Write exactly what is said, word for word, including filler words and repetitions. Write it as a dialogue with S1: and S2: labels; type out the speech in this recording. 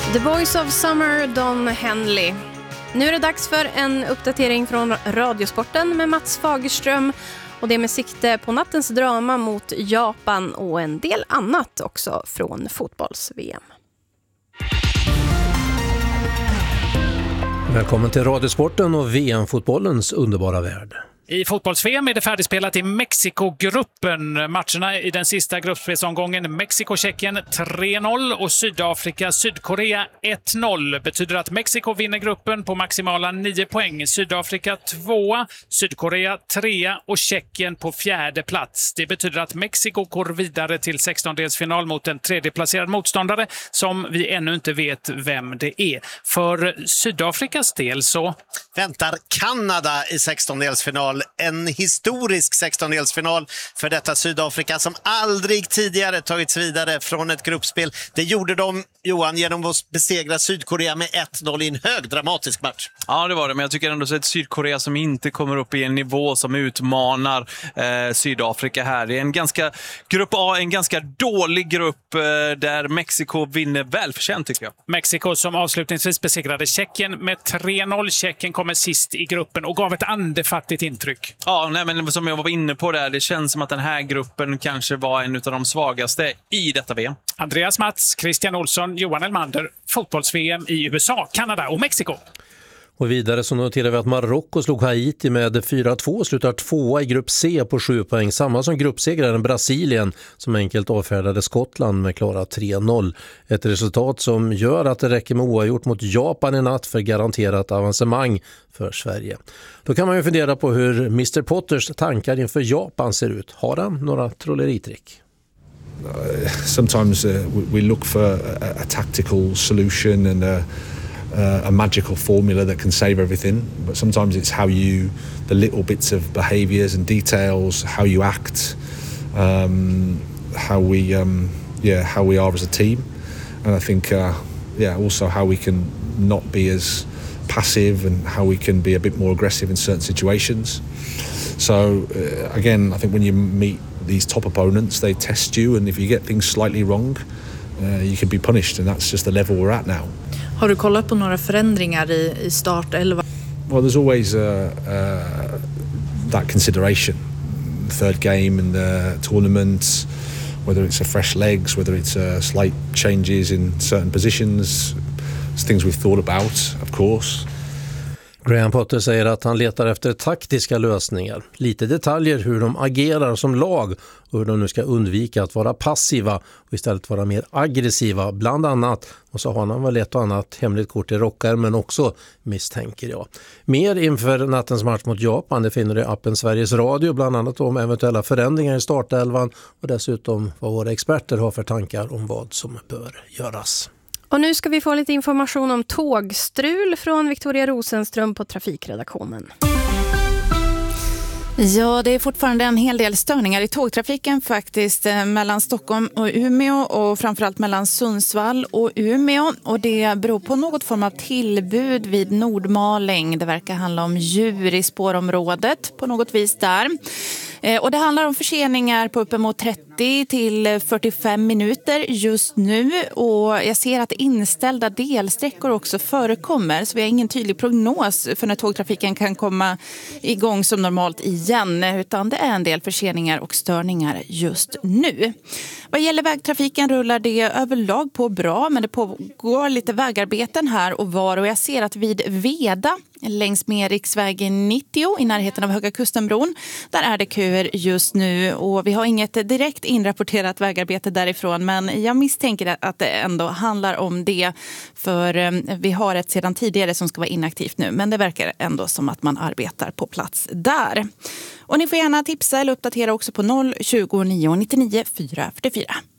S1: The Voice of Summer, Don Henley. Nu är det dags för en uppdatering från Radiosporten med Mats Fagerström. Och det med sikte på nattens drama mot Japan och en del annat också från fotbolls-V M.
S2: Välkommen till Radiosporten och V M-fotbollens underbara värld.
S3: I fotbolls-V M är det färdigspelat i Mexiko-gruppen. Matcherna i den sista gruppspelsomgången Mexiko-Tjeckien tre noll och Sydafrika-Sydkorea ett noll. Betyder att Mexiko vinner gruppen på maximala nio poäng. Sydafrika tvåa, Sydkorea trea och Tjeckien på fjärde plats. Det betyder att Mexiko går vidare till sextondelsfinal mot en tredjeplacerad motståndare som vi ännu inte vet vem det är. För Sydafrikas del så
S4: väntar Kanada i sextondelsfinal. En historisk sextondelsfinal för detta Sydafrika som aldrig tidigare tagits vidare från ett gruppspel. Det gjorde de, Johan, genom att besegra Sydkorea med ett noll i en hög dramatisk match.
S5: Ja, det var det. Men jag tycker ändå att ett Sydkorea som inte kommer upp i en nivå som utmanar eh, Sydafrika här. Det är en ganska, grupp A, en ganska dålig grupp eh, där Mexiko vinner välförtjänt, tycker jag.
S3: Mexiko som avslutningsvis besegrade Tjeckien med tre noll. Tjeckien kommer sist i gruppen och gav ett andefattigt intryck.
S5: Ja, nej, men som jag var inne på där, det känns som att den här gruppen kanske var en av de svagaste i detta V M.
S3: Andreas Mats, Christian Olsson, Johan Elmander, fotbolls-V M i U S A, Kanada och Mexiko.
S2: Och vidare så noterar vi att Marocko slog Haiti med fyra två och slutar tvåa i grupp C på sju poäng. Samma som gruppsegraren Brasilien som enkelt avfärdade Skottland med klara tre noll. Ett resultat som gör att det räcker med oavgjort mot Japan i natt för garanterat avancemang för Sverige. Då kan man ju fundera på hur mister Potters tankar inför Japan ser ut. Har han några trolleritrick?
S6: Uh, sometimes uh, we look for a, a tactical solution and a Uh, a magical formula that can save everything, but sometimes it's how you, the little bits of behaviours and details, how you act, um, how we, um, yeah, how we are as a team, and I think, uh, yeah, also how we can not be as passive and how we can be a bit more aggressive in certain situations. So uh, again, I think when you meet these top opponents, they test you, and if you get things slightly wrong, uh, you can be punished, and that's just the level we're at now.
S7: Har du kollat på några förändringar i, i startelva?
S6: Well, there's always uh, uh, that consideration. Third game in the tournament, whether it's a fresh legs, whether it's uh, slight changes in certain positions. It's things we've thought about, of course.
S2: Graham Potter säger att han letar efter taktiska lösningar. Lite detaljer hur de agerar som lag och hur de nu ska undvika att vara passiva och istället vara mer aggressiva bland annat. Och så har han väl ett och annat hemligt kort i rockärmen också, misstänker jag. Mer inför nattens match mot Japan, det finner du i appen Sveriges Radio, bland annat om eventuella förändringar i startelvan och dessutom vad våra experter har för tankar om vad som bör göras.
S1: Och nu ska vi få lite information om tågstrul från Victoria Rosenström på trafikredaktionen.
S7: Ja, det är fortfarande en hel del störningar i tågtrafiken faktiskt mellan Stockholm och Umeå och framförallt mellan Sundsvall och Umeå. Och det beror på något form av tillbud vid Nordmaling. Det verkar handla om djur i spårområdet på något vis där. Och det handlar om förseningar på uppemot trettio till fyrtiofem minuter just nu. Och jag ser att inställda delsträckor också förekommer. Så vi har ingen tydlig prognos för när tågtrafiken kan komma igång som normalt igen. Utan det är en del förseningar och störningar just nu. Vad gäller vägtrafiken rullar det överlag på bra. Men det pågår lite vägarbeten här och var. Och jag ser att vid Veda längs med riksvägen nittio i närheten av Höga Kustenbron. Där är det köer just nu och vi har inget direkt inrapporterat vägarbete därifrån, men jag misstänker att det ändå handlar om det, för vi har ett sedan tidigare som ska vara inaktivt nu, men det verkar ändå som att man arbetar på plats där. Och ni får gärna tipsa eller uppdatera också på noll tjugo nio nittionio fyra fyrtiofyra.